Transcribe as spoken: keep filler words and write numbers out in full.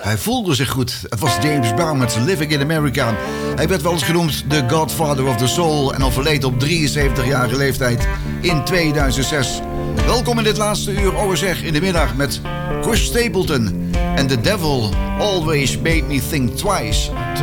Hij voelde zich goed. Het was James Brown met Living in America. Hij werd wel eens genoemd de Godfather of the Soul en overleed op drieënzeventigjarige leeftijd in tweeduizend zes. Welkom in dit laatste uur Overzeg in de middag met Chris Stapleton en The Devil Always Made Me Think Twice.